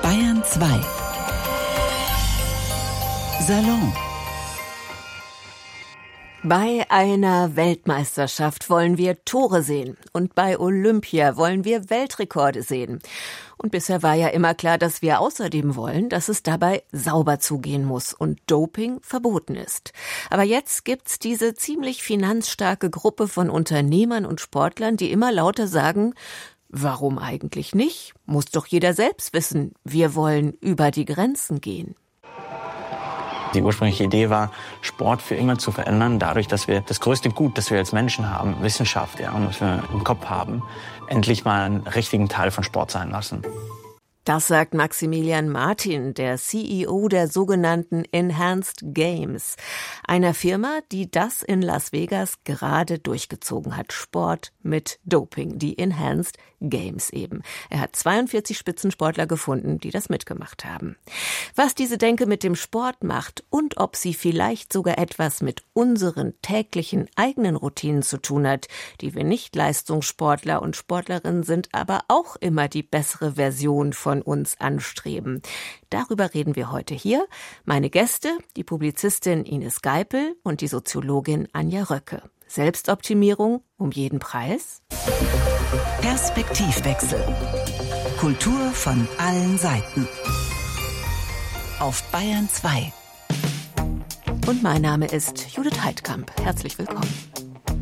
Bayern 2 Salon. Bei einer Weltmeisterschaft wollen wir Tore sehen und bei Olympia wollen wir Weltrekorde sehen. Und bisher war ja immer klar, dass wir außerdem wollen, dass es dabei sauber zugehen muss und Doping verboten ist. Aber jetzt gibt's diese ziemlich finanzstarke Gruppe von Unternehmern und Sportlern, die immer lauter sagen, warum eigentlich nicht? Muss doch jeder selbst wissen, wir wollen über die Grenzen gehen. Die ursprüngliche Idee war, Sport für immer zu verändern, dadurch, dass wir das größte Gut, das wir als Menschen haben, Wissenschaft, und was wir im Kopf haben, endlich mal einen richtigen Teil von Sport sein lassen. Das sagt Maximilian Martin, der CEO der sogenannten Enhanced Games, einer Firma, die das in Las Vegas gerade durchgezogen hat. Sport mit Doping, die Enhanced Games eben. Er hat 42 Spitzensportler gefunden, die das mitgemacht haben. Was diese Denke mit dem Sport macht und ob sie vielleicht sogar etwas mit unseren täglichen eigenen Routinen zu tun hat, die wir nicht Leistungssportler und Sportlerinnen sind, aber auch immer die bessere Version von uns anstreben. Darüber reden wir heute hier. Meine Gäste, die Publizistin Ines Geipel und die Soziologin Anja Röcke. Selbstoptimierung um jeden Preis? Perspektivwechsel. Kultur von allen Seiten. Auf Bayern 2. Und mein Name ist Judith Heidkamp. Herzlich willkommen.